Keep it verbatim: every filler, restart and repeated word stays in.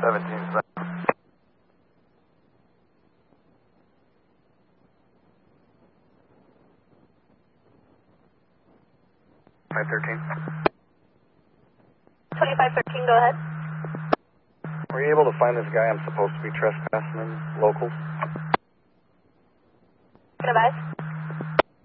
seventeen. five thirteen. twenty-five thirteen, go ahead. Were you able to find this guy I'm supposed to be trespassing in locals? Can I advise?